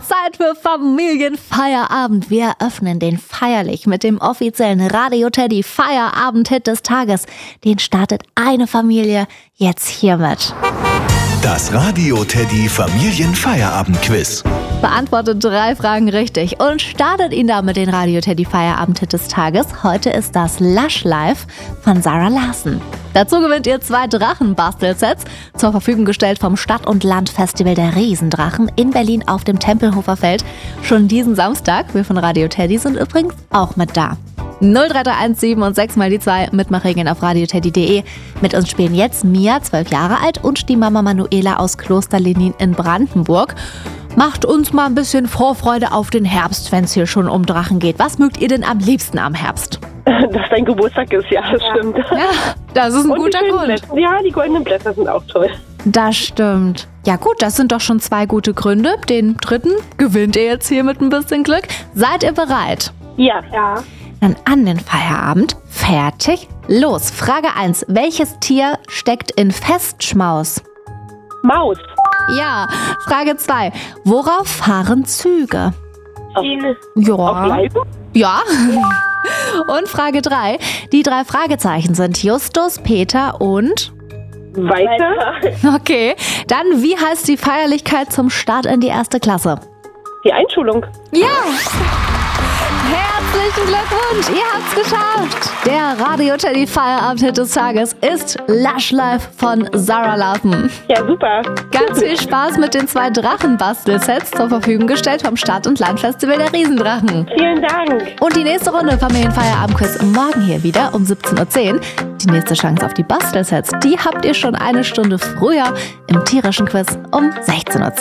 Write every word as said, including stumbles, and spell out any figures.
Zeit für Familienfeierabend. Wir öffnen den feierlich mit dem offiziellen Radio Teddy Feierabend-Hit des Tages. Den startet eine Familie jetzt hiermit. Das Radio Teddy Familienfeierabend-Quiz. Beantwortet drei Fragen richtig und startet ihn damit den Radio Teddy Feierabend-Hit des Tages. Heute ist das Lush Live von Zara Larsson. Dazu gewinnt ihr zwei Drachen-Bastelsets, zur Verfügung gestellt vom Stadt- und Land-Festival der Riesendrachen in Berlin auf dem Tempelhofer Feld. Schon diesen Samstag, wir von Radio Teddy sind übrigens auch mit da. null drei drei eins sieben und sechs mal die zwei, Mitmachregeln auf radioteddy punkt de. Mit uns spielen jetzt Mia, zwölf Jahre alt, und die Mama Manuela aus Klosterlinien in Brandenburg. Macht uns mal ein bisschen Vorfreude auf den Herbst, wenn es hier schon um Drachen geht. Was mögt ihr denn am liebsten am Herbst? Dass dein Geburtstag ist, ja, das ja. stimmt. Ja, das ist ein und guter die Grund. Blätter. Ja, die goldenen Blätter sind auch toll. Das stimmt. Ja gut, das sind doch schon zwei gute Gründe. Den dritten gewinnt ihr jetzt hier mit ein bisschen Glück. Seid ihr bereit? Ja. Ja. Dann an den Feierabend. Fertig. Los. Frage eins. Welches Tier steckt in Festschmaus? Maus. Ja. Frage zwei. Worauf fahren Züge? Auf, ja. auf Leisen? Ja. Und Frage drei. Die drei Fragezeichen sind Justus, Peter und... Weiter. Okay. Dann, wie heißt die Feierlichkeit zum Start in die erste Klasse? Die Einschulung. Ja! Herzlichen Glückwunsch, ihr habt's geschafft! Der Radio Teddy Feierabend-Hit des Tages ist Lush Live von Zara Larsson. Ja, super. Ganz viel Spaß mit den zwei Drachen-Bastelsets, zur Verfügung gestellt vom Stadt- und Land-Festival der Riesendrachen. Vielen Dank. Und die nächste Runde Familienfeierabend-Quiz morgen hier wieder um siebzehn Uhr zehn. Die nächste Chance auf die Bastelsets, die habt ihr schon eine Stunde früher im tierischen Quiz um sechzehn Uhr zehn.